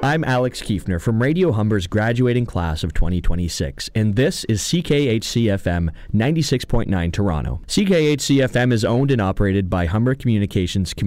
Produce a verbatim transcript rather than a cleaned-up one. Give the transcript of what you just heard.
I'm Alex Kiefner from Radio Humber's graduating class of twenty twenty-six, and this is C K H C F M ninety-six point nine Toronto. C K H C F M is owned and operated by Humber Communications